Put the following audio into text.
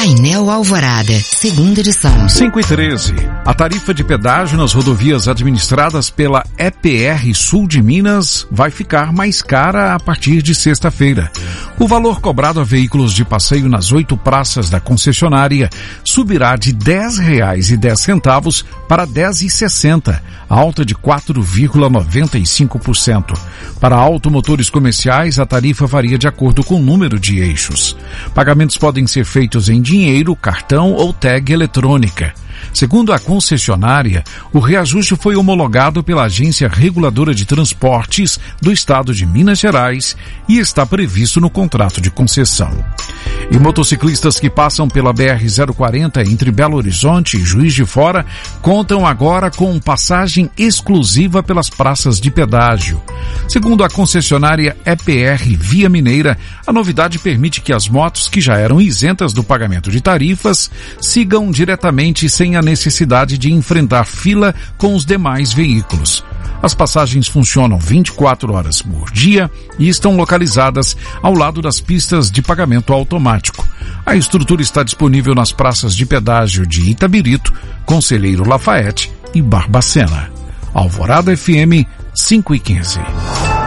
Painel Alvorada, segunda edição. 5h13. A tarifa de pedágio nas rodovias administradas pela EPR Sul de Minas vai ficar mais cara a partir de sexta-feira. O valor cobrado a veículos de passeio nas 8 praças da concessionária subirá de R$ 10,10 para R$ 10,60, alta de 4,95%. Para automotores comerciais, a tarifa varia de acordo com o número de eixos. Pagamentos podem ser feitos em dinheiro, cartão ou tag eletrônica. Segundo a concessionária, o reajuste foi homologado pela Agência Reguladora de Transportes do Estado de Minas Gerais e está previsto no contrato de concessão. E motociclistas que passam pela BR-040 entre Belo Horizonte e Juiz de Fora contam agora com passagem exclusiva pelas praças de pedágio. Segundo a concessionária EPR Via Mineira, a novidade permite que as motos que já eram isentas do pagamento de tarifas sigam diretamente sem a necessidade de enfrentar fila com os demais veículos. As passagens funcionam 24 horas por dia e estão localizadas ao lado das pistas de pagamento automático. A estrutura está disponível nas praças de pedágio de Itabirito, Conselheiro Lafayette e Barbacena. Alvorada FM 5h15.